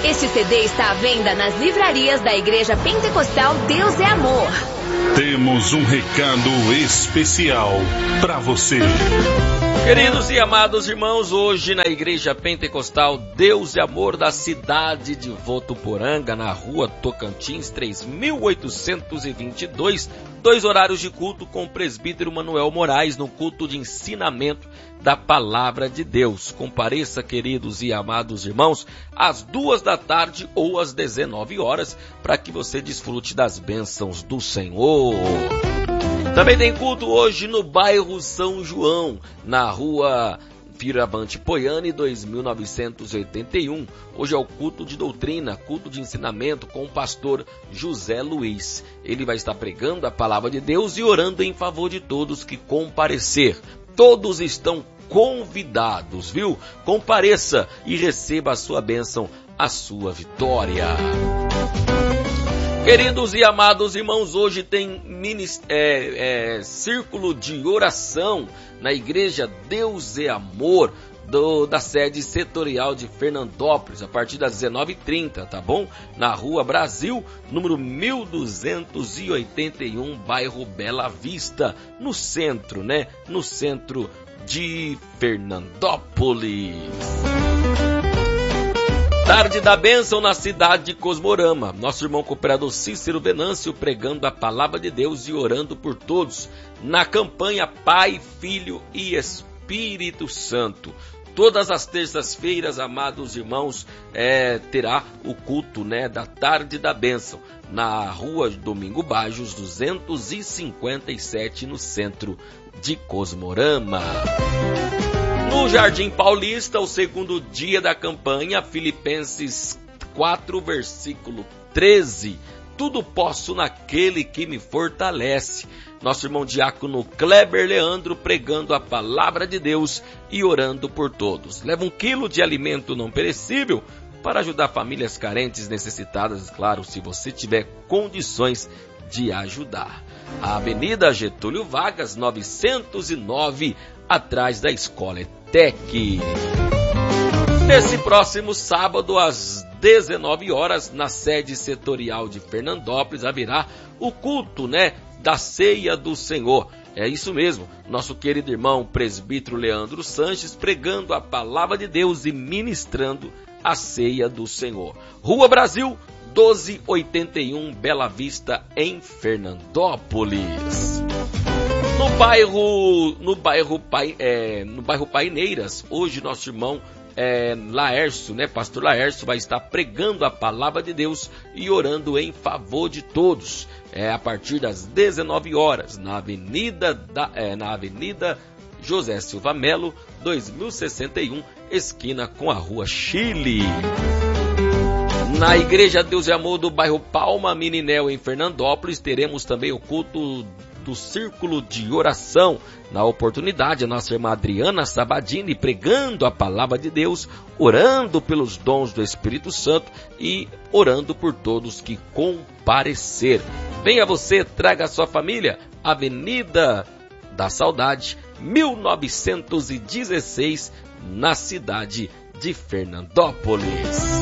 Este CD está à venda nas livrarias da Igreja Pentecostal Deus é Amor. Temos um recado especial para você. Queridos e amados irmãos, hoje na Igreja Pentecostal Deus é Amor da cidade de Votuporanga, na rua Tocantins 3822, 2 horários de culto com o presbítero Manuel Moraes no culto de ensinamento da Palavra de Deus. Compareça, queridos e amados irmãos, às 2 da tarde ou às 19 horas, para que você desfrute das bênçãos do Senhor. Também tem culto hoje no bairro São João, na rua Firabanti Poiani, 2981. Hoje é o culto de doutrina, culto de ensinamento com o pastor José Luiz. Ele vai estar pregando a palavra de Deus e orando em favor de todos que comparecer. Todos estão convidados, viu? Compareça e receba a sua bênção, a sua vitória. Queridos e amados irmãos, hoje tem círculo de oração na Igreja Deus é Amor, da sede setorial de Fernandópolis, a partir das 19h30, tá bom? Na Rua Brasil, número 1281, bairro Bela Vista, no centro, né? No centro de Fernandópolis. Tarde da bênção na cidade de Cosmorama. Nosso irmão cooperador Cícero Venâncio pregando a palavra de Deus e orando por todos na campanha Pai, Filho e Espírito Santo. Todas as terças-feiras, amados irmãos, terá o culto, né, da tarde da bênção na rua Domingo Bajos 257, no centro de Cosmorama. No Jardim Paulista, o segundo dia da campanha, Filipenses 4, versículo 13. Tudo posso naquele que me fortalece. Nosso irmão diácono Kleber Leandro pregando a palavra de Deus e orando por todos. Leva 1 quilo de alimento não perecível para ajudar famílias carentes, necessitadas, claro, se você tiver condições de ajudar. A Avenida Getúlio Vargas, 909, atrás da Escola ETEC. Nesse próximo sábado, às 19 horas, na sede setorial de Fernandópolis, haverá o culto, né, da Ceia do Senhor. É isso mesmo, nosso querido irmão presbítero Leandro Sanches pregando a palavra de Deus e ministrando a Ceia do Senhor. Rua Brasil, 1281, Bela Vista, em Fernandópolis. No bairro Paineiras, hoje nosso irmão Laércio, né, pastor Laércio, vai estar pregando a palavra de Deus e orando em favor de todos. A partir das 19 horas, na Avenida José Silva Melo, 2061, esquina com a Rua Chile. Na Igreja Deus é Amor do bairro Palma Mininel, em Fernandópolis, teremos também o culto do Círculo de Oração. Na oportunidade, a nossa irmã Adriana Sabadini pregando a palavra de Deus, orando pelos dons do Espírito Santo e orando por todos que comparecer. Venha você, traga a sua família. Avenida da Saudade, 1916, na cidade de Fernandópolis.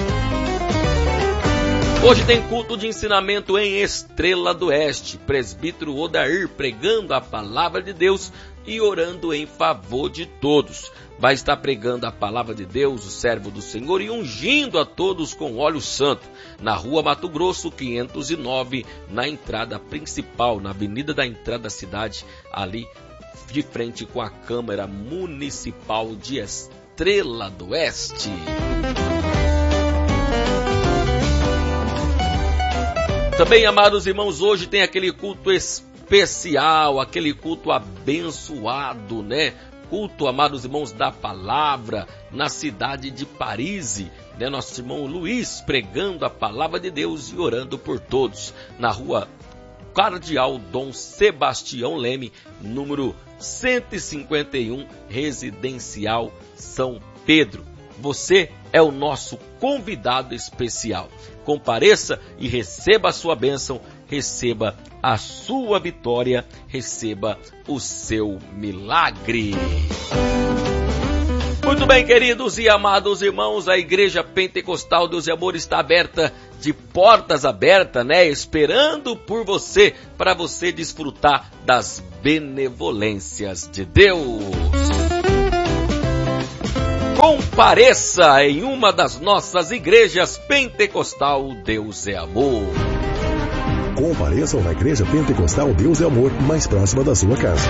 Hoje tem culto de ensinamento em Estrela do Oeste. Presbítero Odair pregando a palavra de Deus e orando em favor de todos. Vai estar pregando a palavra de Deus, o servo do Senhor, e ungindo a todos com óleo santo. Na Rua Mato Grosso, 509, na entrada principal, na avenida da entrada da cidade, ali de frente com a Câmara Municipal de Estrela do Oeste. Também, amados irmãos, hoje tem aquele culto especial, aquele culto abençoado, né? Culto, amados irmãos, da palavra na cidade de Paris, né? Nosso irmão Luiz pregando a palavra de Deus e orando por todos, na rua Cardeal Dom Sebastião Leme, número 151, Residencial São Pedro. Você é o nosso convidado especial. Compareça e receba a sua bênção, receba a sua vitória, receba o seu milagre. Muito bem, queridos e amados irmãos, a Igreja Pentecostal Deus e Amor está aberta, de portas abertas, né? Esperando por você, para você desfrutar das benevolências de Deus. Compareça em uma das nossas igrejas Pentecostal Deus é Amor. Compareçam na Igreja Pentecostal Deus é Amor, mais próxima da sua casa.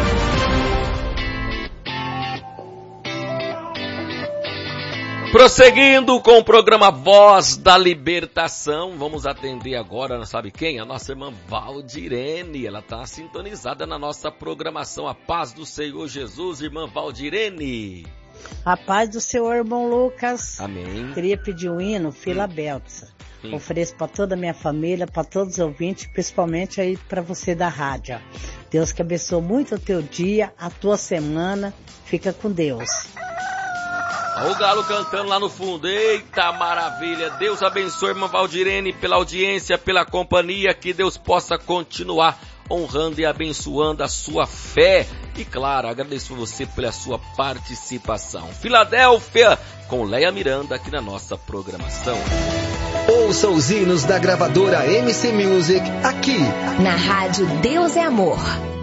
Prosseguindo com o programa Voz da Libertação, vamos atender agora, sabe quem? A nossa irmã Valdirene, ela está sintonizada na nossa programação. A paz do Senhor Jesus, irmã Valdirene. A paz do Senhor, irmão Lucas. Amém. Queria pedir um hino, Fila Beltza. Ofereço para toda a minha família, para todos os ouvintes, principalmente aí para você da rádio. Deus que abençoe muito o teu dia, a tua semana. Fica com Deus. Olha o galo cantando lá no fundo. Eita maravilha. Deus abençoe, irmã Valdirene, pela audiência, pela companhia. Que Deus possa continuar honrando e abençoando a sua fé. E claro, agradeço você pela sua participação. Filadélfia, com Leia Miranda aqui na nossa programação. Ouça os hinos da gravadora MC Music aqui Na rádio Deus é Amor.